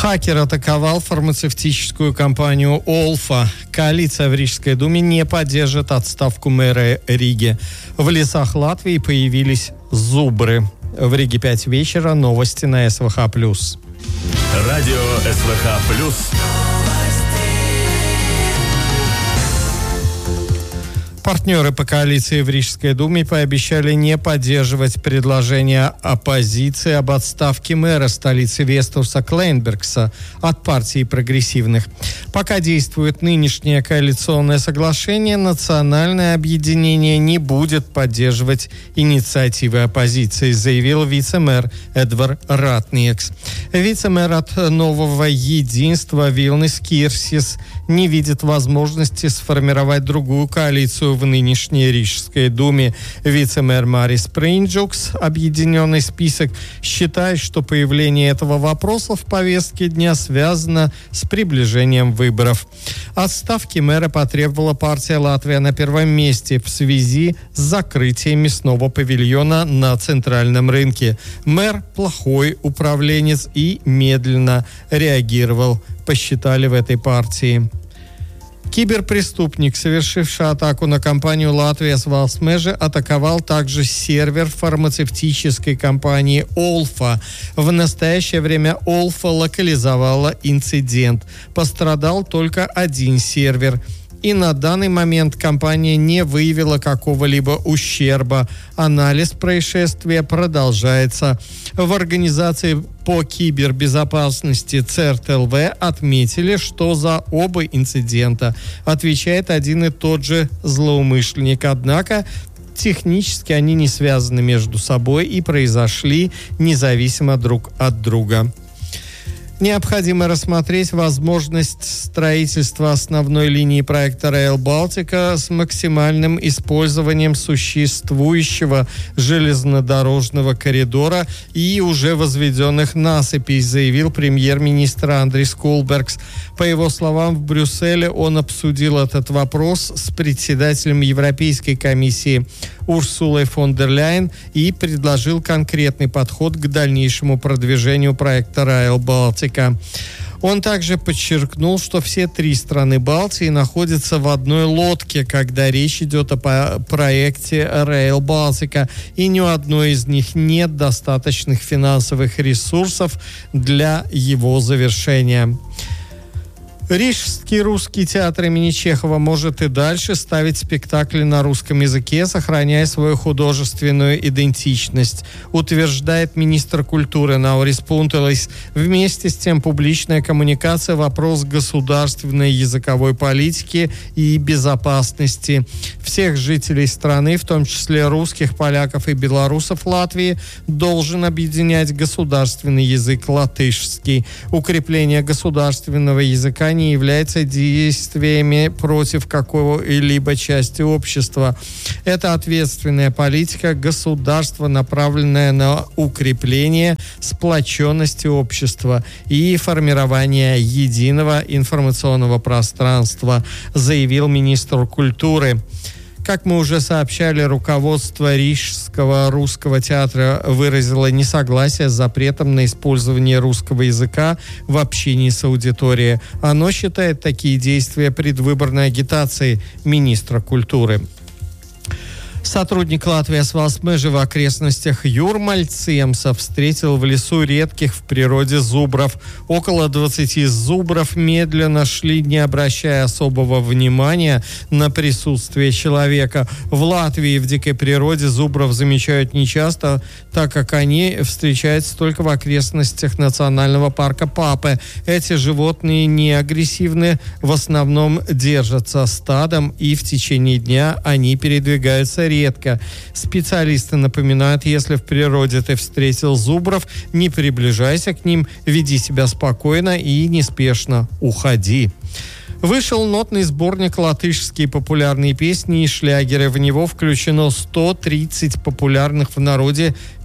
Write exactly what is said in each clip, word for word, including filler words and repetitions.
Хакер атаковал фармацевтическую компанию «Олфа». Коалиция в Рижской думе не поддержит отставку мэра Риги. В лесах Латвии появились зубры. В Риге пять вечера. Новости на СВХ+. Радио СВХ+. Партнеры по коалиции в Рижской думе пообещали не поддерживать предложение оппозиции об отставке мэра столицы Вестурса Клейнбергса от партии прогрессивных. Пока действует нынешнее коалиционное соглашение, национальное объединение не будет поддерживать инициативы оппозиции, заявил вице-мэр Эдвар Ратниекс. Вице-мэр от нового единства Вилнис Кирсис не видит возможности сформировать другую коалицию в нынешней Рижской думе. Вице-мэр Марис Принджукс, объединенный список, считает, что появление этого вопроса в повестке дня связано с приближением выборов. Отставки мэра потребовала партия «Латвия на первом месте» в связи с закрытием мясного павильона на центральном рынке. Мэр плохой управленец и медленно реагировал, посчитали в этой партии. Киберпреступник, совершивший атаку на компанию «Латвия Свалсмежи», атаковал также сервер фармацевтической компании «Олфа». В настоящее время «Олфа» локализовала инцидент. Пострадал только один сервер. И на данный момент компания не выявила какого-либо ущерба. Анализ происшествия продолжается. В организации по кибербезопасности ЦЕРТ-ЛВ отметили, что за оба инцидента отвечает один и тот же злоумышленник. Однако технически они не связаны между собой и произошли независимо друг от друга. Необходимо рассмотреть возможность строительства основной линии проекта Rail Baltica с максимальным использованием существующего железнодорожного коридора и уже возведенных насыпей, заявил премьер-министр Андрис Кулбергс. По его словам, в Брюсселе он обсудил этот вопрос с председателем Европейской комиссии Урсулой фон дер Ляйен и предложил конкретный подход к дальнейшему продвижению проекта Rail Baltica. Он также подчеркнул, что все три страны Балтии находятся в одной лодке, когда речь идет о проекте Rail Baltica, и ни у одной из них нет достаточных финансовых ресурсов для его завершения. Рижский русский театр имени Чехова может и дальше ставить спектакли на русском языке, сохраняя свою художественную идентичность, утверждает министр культуры Наурис Пунтелис. Вместе с тем, публичная коммуникация – вопрос государственной языковой политики и безопасности всех жителей страны, в том числе русских, поляков и белорусов Латвии, должен объединять государственный язык латышский. Укрепление государственного языка не является действиями против какой-либо части общества. Это ответственная политика государства, направленная на укрепление сплоченности общества и формирование единого информационного пространства, заявил министр культуры. Как мы уже сообщали, руководство Рижского русского театра выразило несогласие с запретом на использование русского языка в общении с аудиторией. Оно считает такие действия предвыборной агитацией министра культуры. Сотрудник Латвии Свалсмежи в окрестностях Юрмальцемса встретил в лесу редких в природе зубров. Около двадцати зубров медленно шли, не обращая особого внимания на присутствие человека. В Латвии в дикой природе зубров замечают нечасто, так как они встречаются только в окрестностях национального парка Папе. Эти животные не агрессивны, в основном держатся стадом, и в течение дня они передвигаются редко. Редко. Специалисты напоминают, если в природе ты встретил зубров, не приближайся к ним, веди себя спокойно и неспешно уходи. Вышел нотный сборник «Латышские популярные песни и шлягеры». В него включено сто тридцать популярных в народе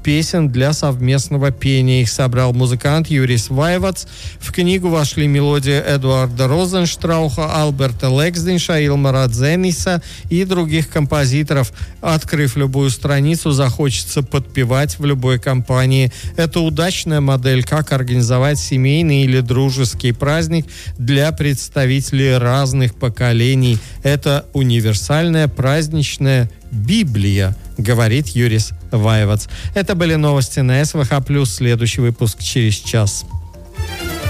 песен для совместного пения. Их собрал музыкант Юрис Вайвац. В книгу вошли мелодии Эдуарда Розенштрауха, Альберта Лексдинша, Илмара Дзениса и других композиторов. Открыв любую страницу, захочется подпевать в любой компании. Это удачная модель, как организовать семейный или дружеский праздник для представителей разных поколений. Это универсальная праздничная Библия, говорит Юрис Вайвац. Это были новости на СВХ+. Следующий выпуск через час.